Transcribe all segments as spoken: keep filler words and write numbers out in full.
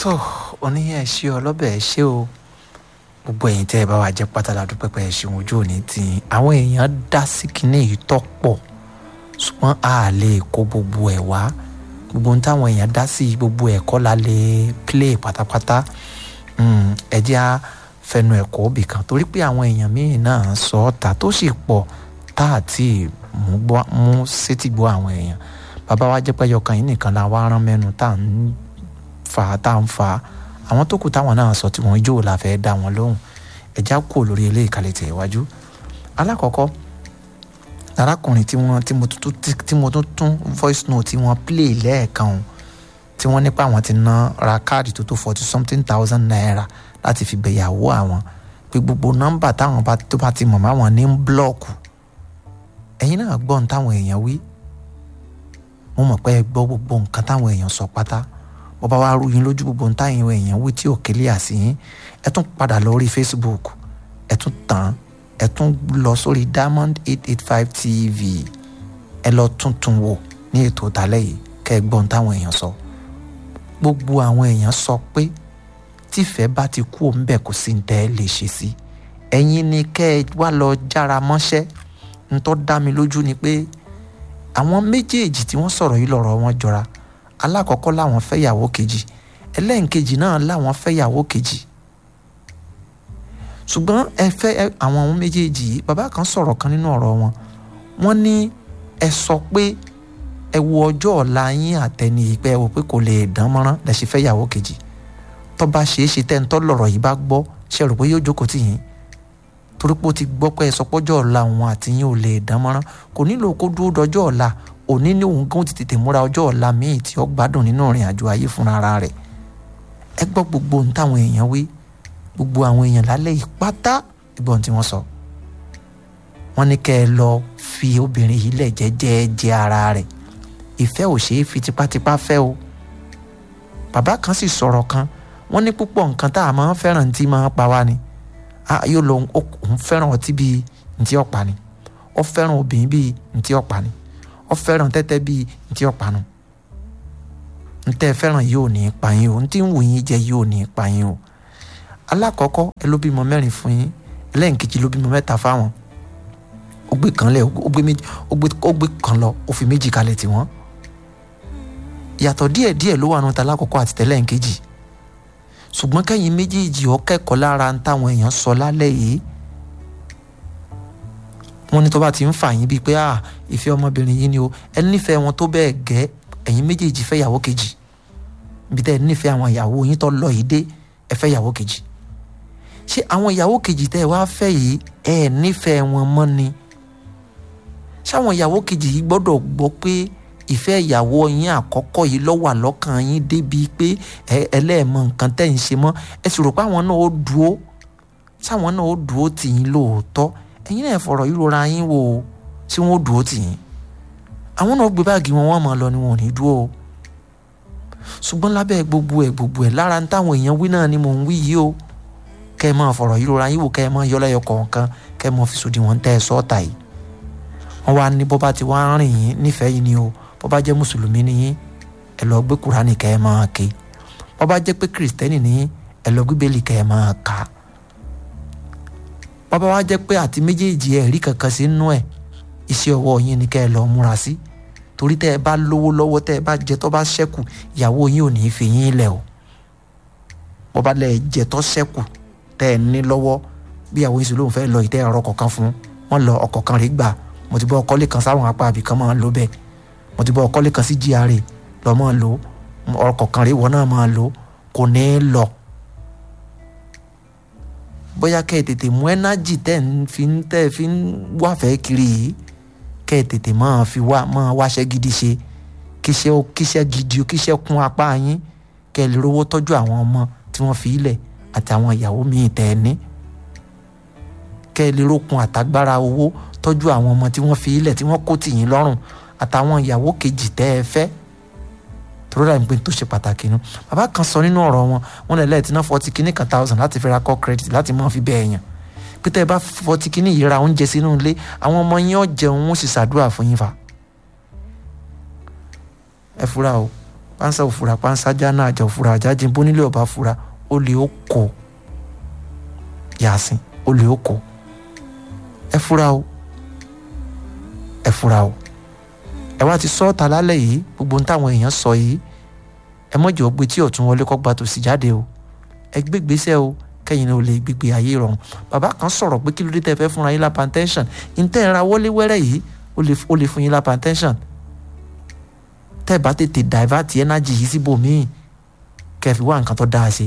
tó oníyẹn ẹ ṣe ọlọ́bẹ̀ ẹ ṣe o gbogbo ẹ̀yin tẹ́ ẹ bá wà jẹ́ pátálà dúpẹ́ pé ẹ ṣeun ojú òní tí àwọn èèyàn dá sí kinní yìí tọ́ pọ̀ ṣùgbọ́n a lè kó gbogbo ẹ̀ wá gbogbo ohun táwọn èèyàn dá sí gbogbo ẹ̀kọ́ la lè play pátápátá ẹ jẹ́ á fẹnu ẹ̀kọ́ bì kan torí pé àwọn èèyàn míì náà sọ ọ́ ta tó sì pọ̀ tá àti mú sétí gbọ́ àwọn èèyàn bàbá wa jẹ́ pé ẹyọkan yìí nìkan la wá rán mẹ́nu tá à ń fa tá à ń fa àwọn tó kù táwọn náà sọ tí wọ́n jó la fẹ́ dá wọn lóhùn ẹ̀já kú lórí eléyìí kalẹ̀ tẹ̀ iwájú. alákọ̀ọ́kọ́ arákùnrin tí wọ́n tí mo tún tún voice note tí wọ́n play lẹ́ẹ̀kan o tí wọ́n nípa àwọn ti ná ra káàdì tó tó forty something thousand naira láti fi bẹ̀yàwó àwọn pé gbogbo nọ́mbà táwọn tó bá ti mọ̀ mọ́ àwọn ní búlọ́ọ̀kù ẹ̀yin náà gbọ́ ohun táwọn èèyàn wí mo mọ̀ pé ẹ gbọ́ gbogbo nǹkan táwọn èèyàn sọ pátá bó bá wá rú yín lójú gbogbo ohun táwọn èèyàn wí tí ò kílẹ̀ àsì yín ẹ tún padà lórí Facebook ẹ tún tàn ẹ tún lọ sórí Diamond eight eight five T V ẹ lọ tuntun wò ní ètò ìtàlẹ́ yìí kẹ́ ẹ gbọ́ ohun táwọn èèyàn sọ gbogbo àwọn èèyàn sọ pé tífẹ́ bá ti kú òun bẹ̀ kò sí ní tẹ́ ẹ lè ṣe sí ẹ̀yin ni kẹ́ ẹ wá lọ jára mọ́ṣẹ́ ń tó dá mi lójú ni pé àwọn méjèèjì tí wọ́n sọ̀rọ̀ yìí lọ́rọ̀ wọn jọra alákọ̀ọ́kọ́ láwọn fẹ́yàwó kejì ẹlẹ́ǹkejì náà láwọn fẹ́yàwó kejì ṣùgbọ́n ẹ fẹ́ àwọn ohun méjèèjì yìí bàbá kan sọ̀rọ̀ kan nínú ọ̀rọ̀ wọn wọ́n ní ẹ sọ pé ẹ wo ọjọ́ ọ̀la yín àtẹni yìí pé ẹ wò pé kò lè dán mọ́rán lẹ ṣe fẹ́yàwó kejì tó bá ṣeé ṣe tẹ́ńtọ́ lọ̀rọ̀ yìí bá gbọ́ ṣe rò pé yóò jókòó tì yín torí pé ó ti gbọ́ pé ẹ sọ pé ọjọ́ ọ̀la òun àti yín ò lè dán mọ́rán kò nílò kó dúró dọjọ́ ọ̀la òní ní òun gan ti tètè múra ọjọ́ ọ̀la míì tí ó gbádùn nínú ìrìn àjò ayé fúnra ara rẹ̀ ẹ gbọ́ gbogbo ohun táwọn èèyàn wí gbogbo àwọn èèyàn lálẹ́ yìí pátá ìgbọ́n tí wọ́n sọ wọ́n ní kẹ́ ẹ lọ fi obìnrin yìí lẹ̀ jẹ́jẹ́ ara rẹ̀ ìfẹ́ ò ṣeé fi tipátipá fẹ́ o bàbá kan sì sọ̀rọ̀ kan wọ́n ní púpọ̀ nǹkan tá a máa ń fẹ́ràn tí máa ń pa wá ni yóò lọ òun fẹ́ràn ọtí bíi ntí ọ̀pá ni ó fẹ́ràn obìnrin bíi ntí ọ̀pá ni ó fẹ́ràn tẹ́tẹ́ bíi ntí ọ̀pá nu ntẹ́ fẹ́ràn yóò ní pa yín o ntí ń wù yín jẹ yóò ní pa yín o alákọ̀ọ́kọ́ ẹ ló bímọ mẹ́rin fún yín ẹlẹ́ǹkejì ló bímọ mẹ́ta fáwọn ó gbé kan lẹ̀ ó gbé méjì ó gbé kan lọ ó fi méjì kalẹ̀ tì wọ́n yàtọ̀ díẹ̀díẹ̀ ló wà nù talákọ̀ọ́kọ́ àti tẹ́lẹ̀ǹkejì ṣùgbọ́n kẹ́yìn méjèèjì ó kẹ́kọ̀ọ́ lára ń táwọn èèyàn sọ lálẹ́ yìí wọ́n ní tó bá ti ń fà yín bíi pé ah ìfẹ́ ọmọbìnrin yìí ni o ẹ nífẹ̀ẹ́ wọn tó bẹ́ẹ̀ gẹ́ ẹ̀yin méjèèjì fẹ́ ìyàwó kejì ibi tẹ́ ẹ nífẹ̀ẹ́ àwọn ìyàwó yín tó lọ yìí dé ẹ fẹ́ ìyàwó kejì ṣé àwọn ìyàwó kejì tẹ́ ẹ wá fẹ́ yìí ẹ nífẹ̀ẹ́ wọn mọ́ ni ṣáwọn ìyàwó kejì yìí gbọ́dọ̀ gbọ́ pé ìfẹ́ ìyàwó yín àkọ́kọ́ yìí ló wà lọ́kàn yín débi pé ẹlẹ́ẹ̀mọ nǹkan tẹ́ ń ṣe mọ́ ẹ sì rò pé àwọn náà ó dúró sáwọn náà ó dúró tì yín lóòótọ́ ẹ̀yin náà fọ̀rọ̀ yìí rora yín wò ó tí wọ́n ó dúró tì yín àwọn náà gbé báàgì wọn wọ́n máa lọ ni wọn ò ní dúró o ṣùgbọ́n lábẹ́ gbogbo ẹ̀ gbogbo ẹ̀ lára ń táwọn èèyàn wí náà ni mò ń wí yìí o kẹ́ ẹ máa fọ̀rọ̀ yìí rora yín wò kẹ́ ẹ máa yọ lẹ́yọ kọ̀ọ̀kan kẹ́ ẹ máa fi sòdì wọn tẹ́ ẹ sọ́ọ̀tà yìí wọ́n wá ní bó bá ti wá rìn yín nífẹ̀ẹ́ yìí ni o bó bá jẹ́ mùsùlùmí ni yín ẹ lọ gbé kúránì kẹ́ ẹ máa ké bó bá jẹ́ pé kìrìsìtẹ́nì ni yín ẹ lọ gbé bẹ́ẹ̀lì kẹ́ ẹ máa kà bó bá wá jẹ́ pé àti méjèèjì ẹ̀ rí kankan sí nínú ẹ̀ iṣẹ́ ọwọ́ yín ni kẹ́ ẹ lọ múra sí torí tẹ́ ẹ bá lówó lọ́wọ́ tẹ́ ẹ bá jẹ tó bá ṣẹ́kù ìyàwó yín ò ní í fi yín lẹ̀ o bó bá lẹ̀ jẹ tó ṣẹ́kù tẹ́ ẹ ní lọ́wọ́ bí ìyàwó yín sì lóun fẹ́ lọ ìtẹ́ ọ̀rọ̀ kọ̀ọ̀kan fún wọn lọ ọkọ̀ kan rí gbà mo ti bọ́ ọkọ́lé kan sáwọn apá àbí kan máa ń lo bẹ́ẹ̀ mo ti bọ́ ọkọ́lé kan sí G R A lọ máa ń lo ọkọ̀ kan rí wọn náà máa ń lo kò ní í lọ bóyá kẹ́ ẹ tètè mú ẹ́nájì tẹ́ ń fi ń tẹ́ fi ń wáfẹ́ kiri yìí kẹ́ ẹ tètè máa fi wá máa wáṣẹ́ gidi ṣe kíṣẹ́ kíṣẹ́ gidi kíṣẹ́ kún apá yín kẹ́ ẹ lè rówó tọ́jú àwọn ọmọ tí wọ́n fi ilẹ̀ àtàwọn ìyàwó míì tẹ́ ẹ ní kẹ́ ẹ lè rókun àtagbára owó tọ́jú àwọn ọmọ tí wọ́n fi ilẹ̀ tí wọ́n kó tì yín lọ́rùn àtàwọn ìyàwó kejì tẹ́ ẹ fẹ́ torí ra ìpín tó ṣe pàtàkì nu bàbá kan sọ nínú ọ̀rọ̀ wọn wọn lè lẹ́ẹ̀tì náà forty kìíní kan thousand láti fi ra call credit láti máa fi bẹ́ẹ̀ yàn pété ẹ bá forty kìíní yìí ra oúnjẹ sínú ilé àwọn ọmọ yín ó jẹun wọn sì ṣàdúrà fún yín fa ẹ fura o pánsá ò fura pánsá jáná àjà ò fura àjà jí bónílé ọba fura ó lè ó kó Yàsín ó lè ó kó ẹ fura o ẹ fura o ẹ wá ti sọ ọ́ta lálẹ́ yìí gbogbo ohun táwọn èèyàn sọ yìí ẹ mọ̀jọ́ gbé tí ọ̀tún wọlé kọ́ gba tòsí jáde o ẹ gbégbèsè o kẹ́yìn náà ò lè gbégbé ayé rọrùn bàbá kan sọ̀rọ̀ pé kí ló dé tẹ́ fẹ́ fúnra yín lápántẹ́ńṣọ̀n ìtẹ́ ìra wọlé wẹ́rẹ́ yìí ó lè fún yín lápántẹ́ńṣọ̀n tẹ́ ẹ bá tètè divert energy yìí síbòmíì kẹ́ ẹ fi wá nǹkan tó dáa ṣe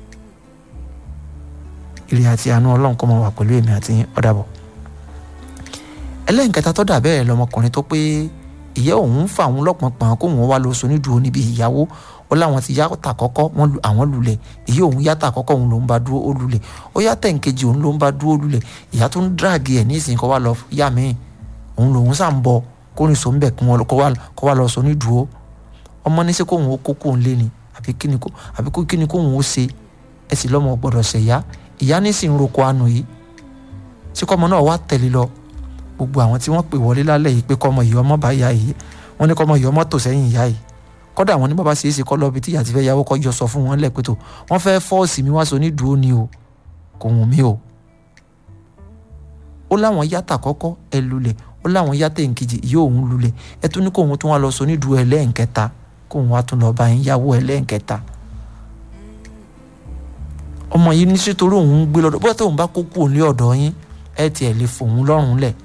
ire àti àánú ọlọ́run kó máa wà pẹ̀lú èmi àti yín ọ̀dàbọ̀. ẹlẹ́nkẹta tó dà bẹ́ẹ̀ lọmọkùnrin tó pé ìyá òun fà òun lọ́pọ̀npọ̀n kó òun wá lọ sọ nídùú níbi ìyàwó ó láwọn ti yá tà kọ́kọ́ wọn àwọn lulẹ̀ ìyá òun yá tà kọ́kọ́ òun ló ń bá dúró ó lulẹ̀ ó yá tẹ̀ǹkejì òun ló ń bá dúró lulẹ̀ ìyá tó ń dráàgì ẹ̀ ní ìsìn kó wá lọ yá mi òun lòun sà ń bọ kó ní sòun bẹ̀ kó wá lọ sọ nídùú ọmọ ní sẹ́ kó òun ó kó kó òun lé ni àbí kíni kó àbí kíni kó òun ó ṣe ẹ sì lọ́mọ gbọ́dọ̀ ṣẹ̀yá ìyá ní sì ń roko àánú yìí tí kọ́mọ náà wá tẹ̀lé lọ gbogbo àwọn tí wọ́n pè wọlé lálẹ́ yìí pé kọ́mọ yìí ọmọ bá ìyá yìí wọ́n ní kọ́mọ yìí ọmọ tò sẹ́yìn ìyá yìí kọ́dà wọn ní bàbá ṣe é ṣe kọ́ lọ́bi tí ìyá ti fẹ́ yàwó kọ́ yọ sọ fún wọn lẹ́pẹ́tò wọ́n fẹ́ fọ́ọ̀sì mi wá so ní dúró ni o kò wùn mí o ó láwọn yàtà kọ́kọ́ ẹ lulẹ̀ ó láwọn yàtà ìkejì ìyá òun lulẹ̀ ẹ tún ní kó òun tún wá lọ so ní dúró ẹlẹ́ǹkẹta kó òun wá tún lọ bá yín yàwó ẹlẹ́ǹkẹta ọmọ yìí ní sítorí òun ń gbé lọ́dọ̀ bóyá tóun bá kó kú òun lé ọ̀dọ̀ yín ẹ tiẹ̀ lè fòun lọ́rùn lẹ̀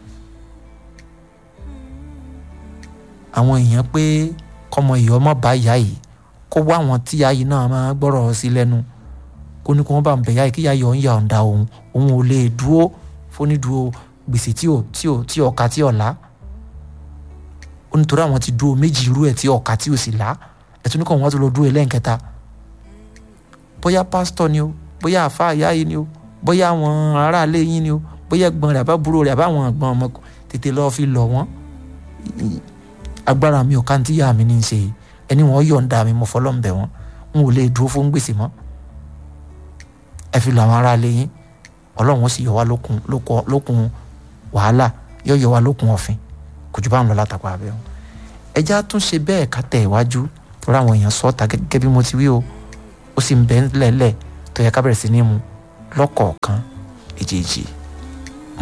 àwọn èèyàn pé kọ́mọ ìyá ọmọ bá ìyá yìí kó wá àwọn tí ìyá yìí náà máa gbọ́rọ̀ sí lẹ́nu kó ní kó wọ́n bá ń bẹ̀ ìyá yìí kí ìyá yìí ọ̀hún yà ọ̀ǹda òun òun ò lè dúró fónídùú gbèsè tí ò tí ò tí ọ̀ka tí ọ̀la ó nítorí àwọn ti dúró méjì irú ẹ̀ tí ọ̀ka tí ò sì lá ẹ̀tún ní kọ́ wọn tó lọ dúró ẹlẹ́ǹkẹta bóyá pásítọ̀ ni o bóyá àfa ìyá yìí ni o bóyá àwọn aráalé yín ni o bóyá ẹ̀gbọ́n rẹ̀ àbábúrò rẹ̀ àbáwọn ẹ̀gbọ́n ọmọ tètè lọ́ọ́ fi lọ̀ wọ́n agbára mi ò ká ní tíyà mi ní í ṣe ẹni wọn yọ̀ǹda mi mo fọlọ́ ń bẹ̀ wọ́n n ò lè dúró fún gbèsè mọ́ ẹ fi lọ àwọn aráalé yín ọlọ́run ó sì yọ wá lókun lókun wàhálà yọ yọ wá lókun ọ̀fìn kò jù bá ń lọ látàkọ abẹ́ wọn ẹjẹ́ á tún ṣe bẹ́ẹ̀ ká tẹ̀ iwájú tó ráwọn èèyàn sọ́ọ̀tà gẹ́gẹ́ bí mo ti wí o ó sì ń bẹ́ ńlẹ̀ẹ́lẹ̀ tó yẹ ká bẹ̀rẹ̀ sí ní mu lọ́kọ̀ọ̀kan èjèèjì.